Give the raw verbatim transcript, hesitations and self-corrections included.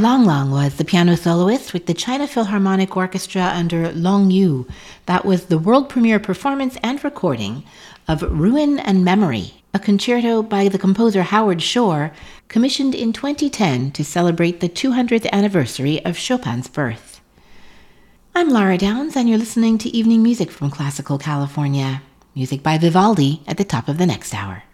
Lang Lang was the piano soloist with the China Philharmonic Orchestra under Long Yu. That was the world premiere performance and recording of Ruin and Memory, a concerto by the composer Howard Shore, commissioned in twenty ten to celebrate the two hundredth anniversary of Chopin's birth. I'm Lara Downs, and you're listening to Evening Music from Classical California. Music by Vivaldi at the top of the next hour.